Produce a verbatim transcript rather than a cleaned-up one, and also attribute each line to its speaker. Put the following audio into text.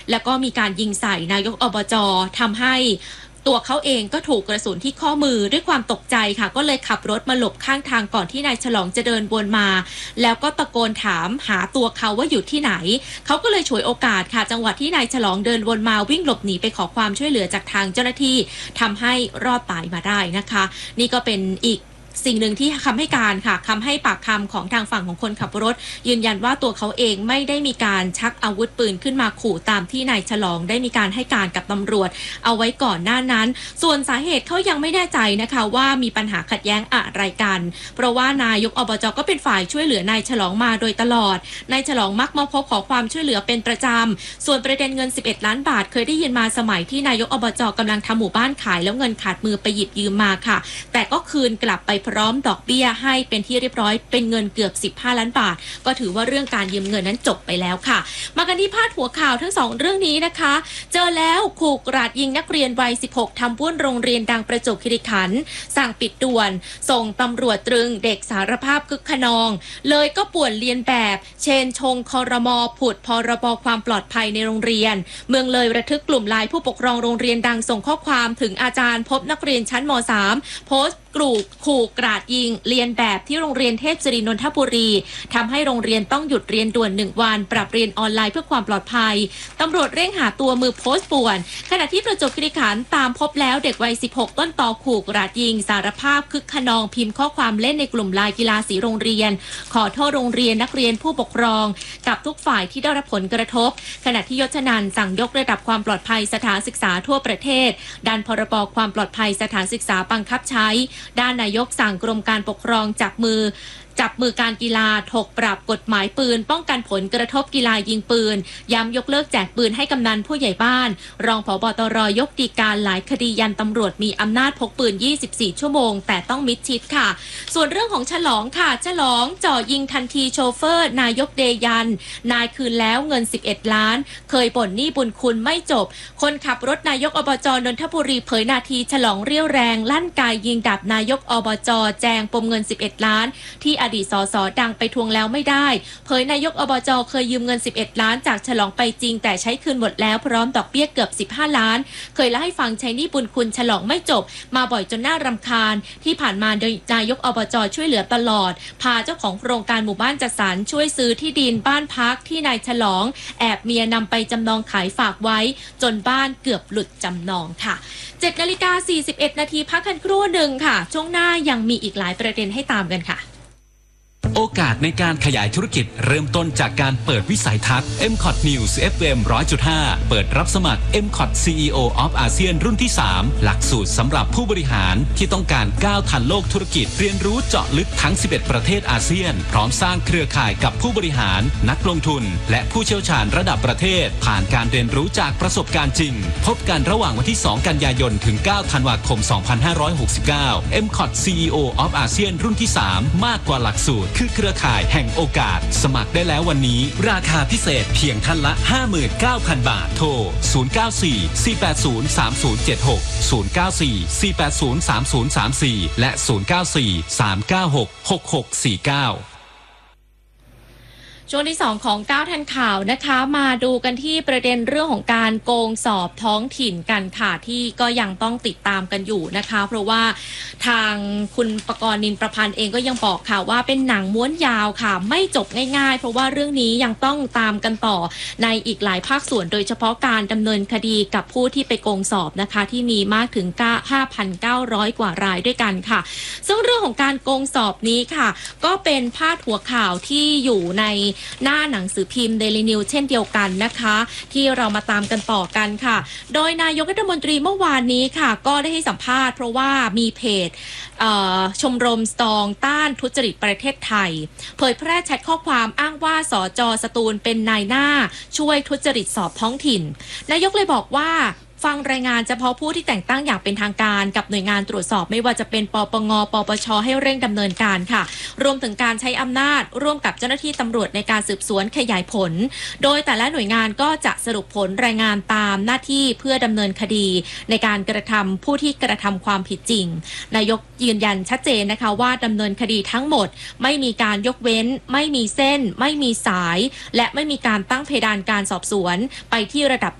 Speaker 1: แล้วก็มีการยิงใส่นายกอบจ.ทำให้ตัวเขาเองก็ถูกกระสุนที่ข้อมือด้วยความตกใจค่ะก็เลยขับรถมาหลบข้างทางก่อนที่นายฉลองจะเดินวนมาแล้วก็ตะโกนถามหาตัวเขาว่าอยู่ที่ไหนเขาก็เลยฉวยโอกาสค่ะจังหวะที่นายฉลองเดินวนมาวิ่งหลบหนีไปขอความช่วยเหลือจากทางเจ้าหน้าที่ทำให้รอดตายมาได้นะคะนี่ก็เป็นอีกสิ่งหนึ่งที่คำให้การค่ะคำให้ปากคำของทางฝั่งของคนขับรถยืนยันว่าตัวเขาเองไม่ได้มีการชักอาวุธปืนขึ้นมาขู่ตามที่นายฉลองได้มีการให้การกับตำรวจเอาไว้ก่อนหน้านั้นส่วนสาเหตุเขายังไม่แน่ใจนะคะว่ามีปัญหาขัดแย้งอะไรกันเพราะว่านายกอบจ.ก็เป็นฝ่ายช่วยเหลือนายฉลองมาโดยตลอดนายฉลองมักมาพบขอความช่วยเหลือเป็นประจำส่วนประเด็นเงินสิบเอ็ดล้านบาทเคยได้ยินมาสมัยที่นายกอบจ.กำลังทำหมู่บ้านขายแล้วเงินขาดมือไปหยิบยืมมาค่ะแต่ก็คืนกลับไปพร้อมดอกเบี้ยให้เป็นที่เรียบร้อยเป็นเงินเกือบสิบห้าล้านบาทก็ถือว่าเรื่องการยืมเงินนั้นจบไปแล้วค่ะมากันที่พาดหัวข่าวทั้งสองเรื่องนี้นะคะเจอแล้วขู่กราดยิงนักเรียนวัยสิบหกทำวุ่นโรงเรียนดังประจวบคีรีขันธ์สั่งปิดด่วนส่งตำรวจตรึงเด็กสารภาพคึกขนองเลยก็ป่วนเลียนแบบเชนชงครม.ผุดพรบความปลอดภัยในโรงเรียนเมืองเลยระทึกกลุ่มไลน์ผู้ปกครองโรงเรียนดังส่งข้อความถึงอาจารย์พบนักเรียนชั้นม.สาม โพสต์กรูขู่กราดยิงเรียนแบบที่โรงเรียนเทพศิรินนทบุรีทำให้โรงเรียนต้องหยุดเรียนด่วนหนึ่งวันปรับเรียนออนไลน์เพื่อความปลอดภัยตำรวจเร่งหาตัวมือโพสต์ป่วนขณะที่ประจวบคีรีขันธ์ตามพบแล้วเด็กวัยสิบหกต้นตอขู่กราดยิงสารภาพคึกขนองพิมพ์ข้อความเล่นในกลุ่มไลน์กีฬาสีโรงเรียนขอโทษโรงเรียนนักเรียนผู้ปกครองกับทุกฝ่ายที่ได้รับผลกระทบขณะที่ยศนันท์สั่งยกระดับความปลอดภัยสถานศึกษาทั่วประเทศด้านพรบความปลอดภัยสถานศึกษาบังคับใช้ด้านนายกสั่งกรมการปกครองจับมือจับมือการกีฬาถกปรับกฎหมายปืนป้องกันผลกระทบกีฬายิงปืนย้ำยกเลิกแจกปืนให้กำนันผู้ใหญ่บ้านรองผบ.ตร.ยกฎีการหลายคดียันตำรวจมีอำนาจพกปืนยี่สิบสี่ชั่วโมงแต่ต้องมิดชิดค่ะส่วนเรื่องของฉลองค่ะฉลองจ่อยิงทันทีโชเฟอร์นายกเดยันนายคืนแล้วเงินสิบเอ็ดล้านเคยบ่นหนี้บุญคุณไม่จบคนขับรถนายกอบจ.นนทบุรีเผยนาทีฉลองเรี่ยวแรงลั่นกายยิงดาบนายกอบจ.แจงปมเงินสิบเอ็ดล้านที่อดีตสสดังไปทวงแล้วไม่ได้เผยนายกอบจ.เคยยืมเงินสิบเอ็ดล้านจากฉลองไปจริงแต่ใช้คืนหมดแล้วพร้อมดอกเบี้ยเกือบสิบห้าล้านเคยเล่าให้ฟังใช้หนี้บุญคุณฉลองไม่จบมาบ่อยจนน่ารำคาญที่ผ่านมาโดยนายกอบจ.ช่วยเหลือตลอดพาเจ้าของโครงการหมู่บ้านจัดสรรช่วยซื้อที่ดินบ้านพักที่นายฉลองแอบเมียนำไปจำนองขายฝากไว้จนบ้านเกือบหลุดจำนองค่ะเจ็ดนาฬิกาสี่สิบเอ็ดนาทีพักกันครู่หนึ่งค่ะช่วงหน้ายังมีอีกหลายประเด็นให้ตามกันค่ะ
Speaker 2: โอกาสในการขยายธุรกิจเริ่มต้นจากการเปิดวิสัยทัศน์ เอ็ม คอท News เอฟ เอ็ม หนึ่งร้อยจุดห้า เปิดรับสมัคร เอ็ม คอท ซี อี โอ of อาเซียนรุ่นที่สามหลักสูตรสำหรับผู้บริหารที่ต้องการก้าวทันโลกธุรกิจเรียนรู้เจาะลึกทั้งสิบเอ็ดประเทศอาเซียนพร้อมสร้างเครือข่ายกับผู้บริหารนักลงทุนและผู้เชี่ยวชาญระดับประเทศผ่านการเรียนรู้จากประสบการณ์จริงพบกันระหว่างวันที่สองกันยายนถึงเก้าธันวาคมสองพันห้าร้อยหกสิบเก้า เอ็ม คอท ซี อี โอ of อาเซียนรุ่นที่สามมากกว่าหลักสูตรคือเครือข่ายแห่งโอกาสสมัครได้แล้ววันนี้ราคาพิเศษเพียงท่านละ ห้าหมื่นเก้าพัน บาทโทรศูนย์ เก้า สี่ สี่ แปด ศูนย์ สาม ศูนย์ เจ็ด หก ศูนย์ เก้า สี่ สี่ แปด ศูนย์ สาม ศูนย์ สาม สี่และศูนย์ เก้า สี่ สาม เก้า หก หก หก สี่ เก้า
Speaker 1: ช่วงที่สองของเก้าทันข่าวนะคะมาดูกันที่ประเด็นเรื่องของการโกงสอบท้องถิ่นกันค่ะที่ก็ยังต้องติดตามกันอยู่นะคะเพราะว่าทางคุณปกรณ์นินประพันธ์เองก็ยังบอกค่ะว่าเป็นหนังม้วนยาวค่ะไม่จบง่ายๆเพราะว่าเรื่องนี้ยังต้องตามกันต่อในอีกหลายภาคส่วนโดยเฉพาะการดำเนินคดีกับผู้ที่ไปโกงสอบนะคะที่มีมากถึง ห้าพันเก้าร้อย กว่ารายด้วยกันค่ะซึ่งเรื่องของการโกงสอบนี้ค่ะก็เป็นพาดหัวข่าวที่อยู่ในหน้าหนังสือพิมพ์ Daily News เช่นเดียวกันนะคะที่เรามาตามกันต่อกันค่ะโดยนายกรัฐมนตรีเมื่อวานนี้ค่ะก็ได้ให้สัมภาษณ์เพราะว่ามีเพจชมรมสตองต้านทุจริตประเทศไทยเผยแพร่แชทข้อความอ้างว่าสจ.สตูลเป็นนายหน้าช่วยทุจริตสอบท้องถิ่นนายกเลยบอกว่าฟังรายงานเฉพาะผู้ที่แต่งตั้งอย่างเป็นทางการกับหน่วยงานตรวจสอบไม่ว่าจะเป็นปปง ปปช.ให้เร่งดำเนินการค่ะรวมถึงการใช้อำนาจร่วมกับเจ้าหน้าที่ตำรวจในการสืบสวนขยายผลโดยแต่ละหน่วยงานก็จะสรุปผลรายงานตามหน้าที่เพื่อดำเนินคดีในการกระทำผู้ที่กระทำความผิดจริงนายกยืนยันชัดเจนนะคะว่าดำเนินคดีทั้งหมดไม่มีการยกเว้นไม่มีเส้นไม่มีสายและไม่มีการตั้งเพดานการสอบสวนไปที่ระดับ